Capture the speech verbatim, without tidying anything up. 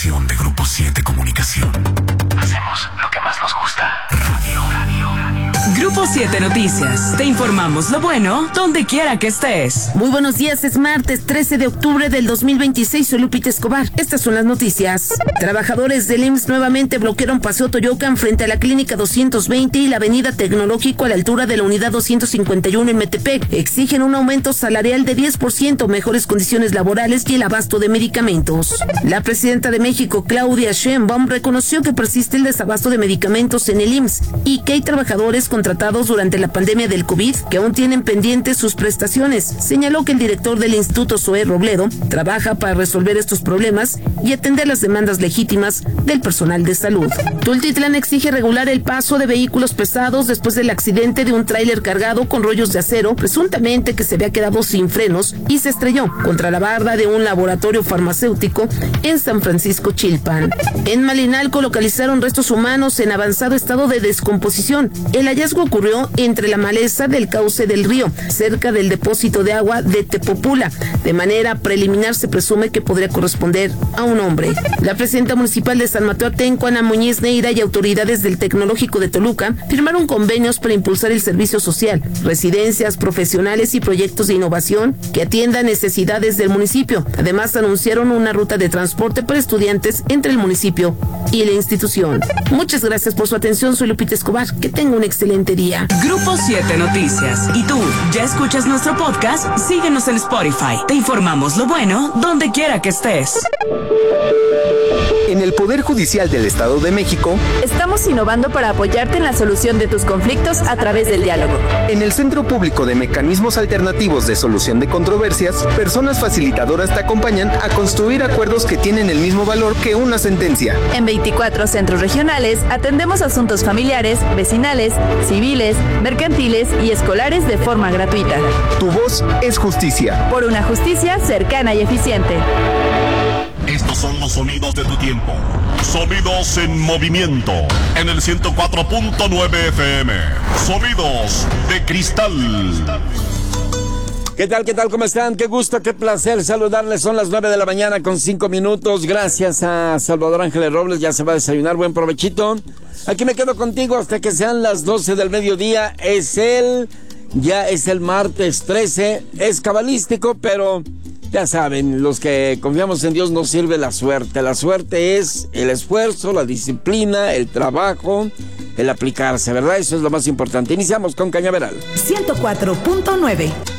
estación de Grupo siete Comunicación. Hacemos lo que más nos gusta. Radio, radio, radio. Grupo siete Noticias. Te informamos lo bueno donde quiera que estés. Muy buenos días, es martes trece de octubre del dos mil veintiséis. Soy Lupita Escobar. Estas son las noticias. Trabajadores del I M S S nuevamente bloquearon Paseo Toyocan frente a la Clínica doscientos veinte y la Avenida Tecnológico a la altura de la Unidad doscientos cincuenta y uno en Metepec. Exigen un aumento salarial de diez por ciento, mejores condiciones laborales y el abasto de medicamentos. La presidenta de México, Claudia Sheinbaum, reconoció que persiste el desabasto de medicamentos en el I M S S y que hay trabajadores contratados durante la pandemia del COVID que aún tienen pendientes sus prestaciones. Señaló que el director del Instituto Zoé Robledo trabaja para resolver estos problemas y atender las demandas legítimas del personal de salud. Tultitlán exige regular el paso de vehículos pesados después del accidente de un tráiler cargado con rollos de acero, presuntamente que se había quedado sin frenos y se estrelló contra la barda de un laboratorio farmacéutico en San Francisco Chilpan. En Malinalco localizaron restos humanos en avanzado estado de descomposición. El hallazgo ocurrió entre la maleza del cauce del río, cerca del depósito de agua de Tepopula. De manera preliminar se presume que podría corresponder a un hombre. La presidenta municipal de San Mateo Atenco, Ana Muñiz Neira, y autoridades del Tecnológico de Toluca firmaron convenios para impulsar el servicio social, residencias profesionales y proyectos de innovación que atiendan necesidades del municipio. Además, anunciaron una ruta de transporte para estudiantes entre el municipio y la institución. Muchas gracias por su atención. Soy Lupita Escobar. Que tenga un excelente día. Grupo siete Noticias. ¿Y tú ya escuchas nuestro podcast? Síguenos en Spotify. Te informamos lo bueno donde quiera que estés. En el Poder Judicial del Estado de México, estamos innovando para apoyarte en la solución de tus conflictos a través del diálogo. En el Centro Público de Mecanismos Alternativos de Solución de Controversias, personas facilitadoras te acompañan a construir acuerdos que tienen el mismo valor que una sentencia. En veinticuatro centros regionales atendemos asuntos familiares, vecinales, civiles, mercantiles y escolares de forma gratuita. Tu voz es justicia. Por una justicia cercana y eficiente. Estos son los sonidos de tu tiempo. Sonidos en movimiento. En el ciento cuatro punto nueve F M. Sonidos de cristal. ¿Qué tal? ¿Qué tal? ¿Cómo están? Qué gusto, qué placer saludarles. Son las nueve de la mañana con cinco minutos. Gracias a Salvador Ángeles Robles. Ya se va a desayunar. Buen provechito. Aquí me quedo contigo hasta que sean las doce del mediodía. Es el... Ya es el martes trece. Es cabalístico, pero... Ya saben, los que confiamos en Dios no sirve la suerte. La suerte es el esfuerzo, la disciplina, el trabajo, el aplicarse, ¿verdad? Eso es lo más importante. Iniciamos con Cañaveral. ciento cuatro punto nueve.